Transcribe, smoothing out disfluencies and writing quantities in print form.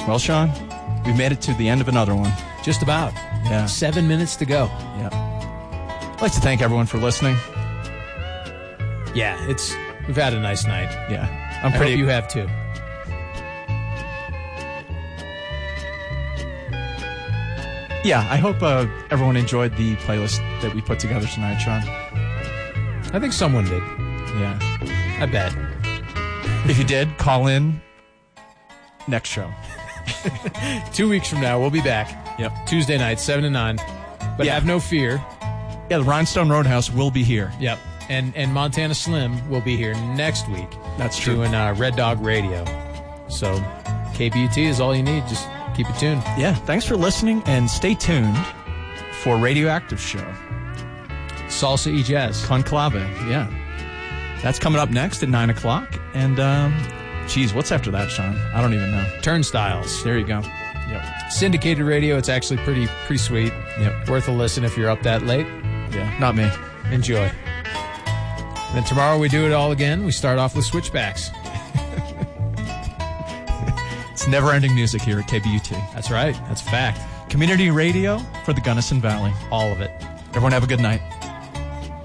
Well, Sean, we've made it to the end of another one. Just about. Yeah. 7 minutes to go. Yeah. I'd like to thank everyone for listening. Yeah, we've had a nice night. Yeah. I hope you have too. Yeah, I hope everyone enjoyed the playlist that we put together tonight, Sean. I think someone did. Yeah. I bet. If you did, call in next show. 2 weeks from now, we'll be back. Yep. Tuesday night, 7 to 9. But have no fear. Yeah, the Rhinestone Roadhouse will be here. Yep. And Montana Slim will be here next week. That's true. Doing Red Dog Radio. So KBUT is all you need. Just keep it tuned. Yeah, thanks for listening, and stay tuned for Radioactive Show. Salsa y Jazz. Conclave, yeah. That's coming up next at 9 o'clock. And, what's after that, Sean? I don't even know. Turnstiles. There you go. Yep. Syndicated radio. It's actually pretty sweet. Yep. Worth a listen if you're up that late. Yeah, not me. Enjoy. And then tomorrow we do it all again. We start off with Switchbacks. It's never-ending music here at KBUT. That's right. That's a fact. Community radio for the Gunnison Valley. All of it. Everyone have a good night.